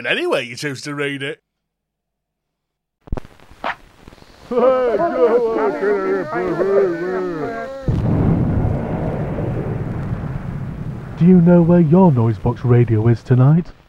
in any way you choose to read it. Do you know where your Noisebox radio is tonight?